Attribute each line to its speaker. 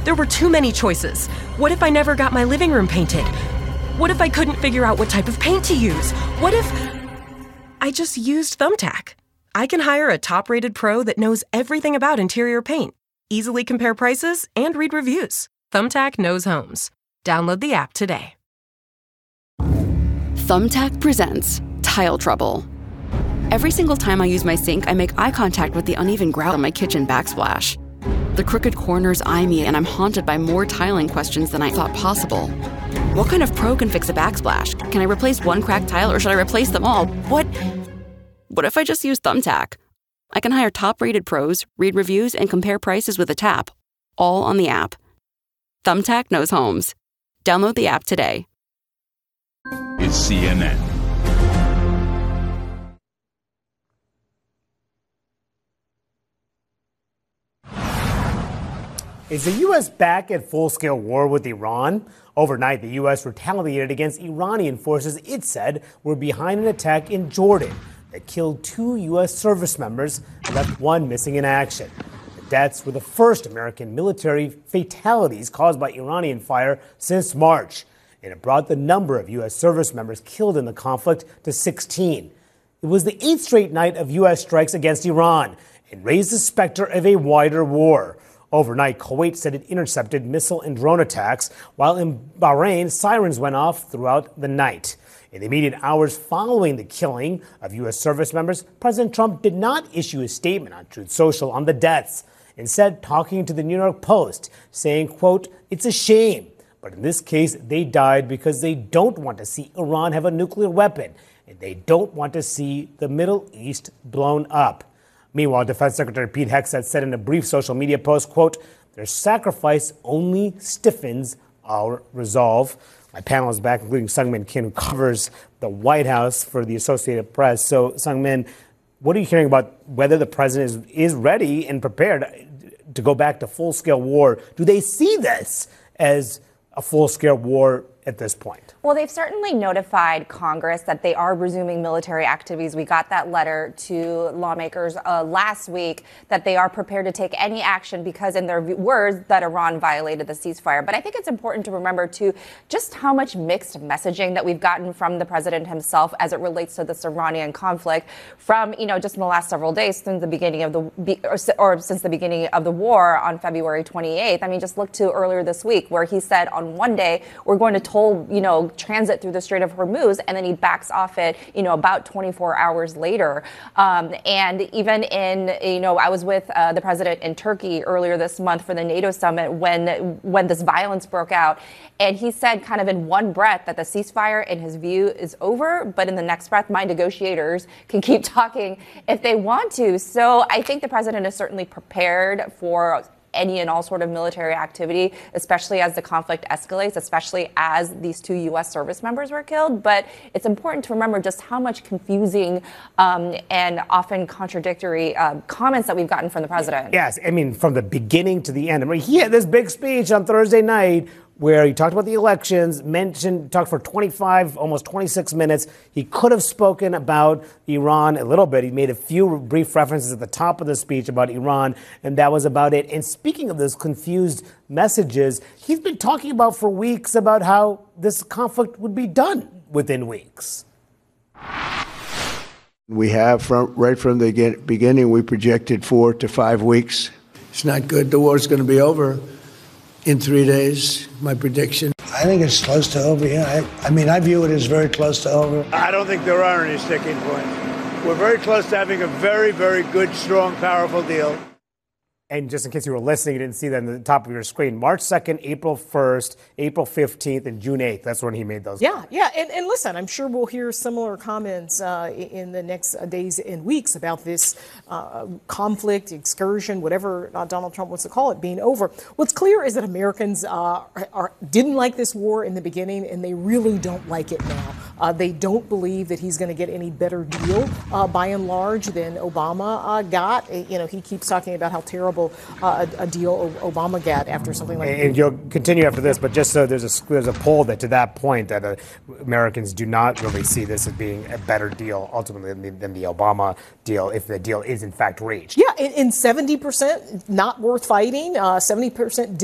Speaker 1: There were too many choices. What if I never got my living room painted? What if I couldn't figure out what type of paint to use? What if I just used Thumbtack? I can hire a top-rated pro that knows everything about interior paint, easily compare prices, and read reviews. Thumbtack knows homes. Download the app today.
Speaker 2: Thumbtack presents Tile Trouble. Every single time I use my sink, I make eye contact with the uneven grout on my kitchen backsplash. The crooked corners eye me, and I'm haunted by more tiling questions than I thought possible. What kind of pro can fix a backsplash? Can I replace one cracked tile, or should I replace them all? What if I just use Thumbtack? I can hire top-rated pros, read reviews, and compare prices with a tap, all on the app. Thumbtack knows homes. Download the app today.
Speaker 3: It's CNN.
Speaker 4: Is the U.S. back at full-scale war with Iran? Overnight, the U.S. retaliated against Iranian forces it said were behind an attack in Jordan that killed 2 U.S. service members and left 1 missing in action. The deaths were the first American military fatalities caused by Iranian fire since March, and it brought the number of U.S. service members killed in the conflict to 16. It was the 8th straight night of U.S. strikes against Iran and raised the specter of a wider war. Overnight, Kuwait said it intercepted missile and drone attacks, while in Bahrain, sirens went off throughout the night. In the immediate hours following the killing of U.S. service members, President Trump did not issue a statement on Truth Social on the deaths, instead talking to the New York Post, saying, quote, "It's a shame, but in this case, they died because they don't want to see Iran have a nuclear weapon, and they don't want to see the Middle East blown up." Meanwhile, Defense Secretary Pete Hegseth said in a brief social media post, quote, "Their sacrifice only stiffens our resolve." My panel is back, including Sungmin Kim, who covers the White House for the Associated Press. So, Sungmin, what are you hearing about whether the president is ready and prepared to go back to full-scale war? Do they see this as a full-scale war at this point?
Speaker 5: Well, they've certainly notified Congress that they are resuming military activities. We got that letter to lawmakers last week that they are prepared to take any action because, in their words, that Iran violated the ceasefire. But I think it's important to remember, too, just how much mixed messaging that we've gotten from the president himself as it relates to this Iranian conflict from, just in the last several days since the beginning of since the beginning of the war on February 28th. I mean, just look to earlier this week where he said on one day, we're going to toll, transit through the Strait of Hormuz, and then he backs off it, about 24 hours later. And even in, I was with the president in Turkey earlier this month for the NATO summit when this violence broke out. And he said kind of in one breath that the ceasefire, in his view, is over. But in the next breath, my negotiators can keep talking if they want to. So I think the president is certainly prepared for any and all sort of military activity, especially as the conflict escalates, especially as these 2 U.S. service members were killed. But it's important to remember just how much confusing and often contradictory comments that we've gotten from the president.
Speaker 4: Yes, I mean, from the beginning to the end. I mean, he had this big speech on Thursday night where he talked about the elections, talked for 25, almost 26 minutes. He could have spoken about Iran a little bit. He made a few brief references at the top of the speech about Iran, and that was about it. And speaking of those confused messages, he's been talking about for weeks about how this conflict would be done within weeks.
Speaker 6: We have, right from the beginning, we projected 4 to 5 weeks.
Speaker 7: It's not good. The war's going to be over in 3 days, my prediction.
Speaker 8: I think it's close to over, yeah. I mean, I view it as very close to over.
Speaker 9: I don't think there are any sticking points. We're very close to having a very, very good, strong, powerful deal.
Speaker 4: And just in case you were listening, you didn't see that on the top of your screen, March 2nd, April 1st, April 15th, and June 8th. That's when he made those comments.
Speaker 10: Yeah. And listen, I'm sure we'll hear similar comments in the next days and weeks about this conflict, excursion, whatever Donald Trump wants to call it, being over. What's clear is that Americans didn't like this war in the beginning, and they really don't like it now. They don't believe that he's going to get any better deal, by and large, than Obama got. He keeps talking about how terrible a deal Obama got after something like that.
Speaker 4: And you'll continue after this, but just so there's a poll that to that point that Americans do not really see this as being a better deal ultimately than the Obama deal, if the deal is in fact reached.
Speaker 10: Yeah, and 70% not worth fighting, 70%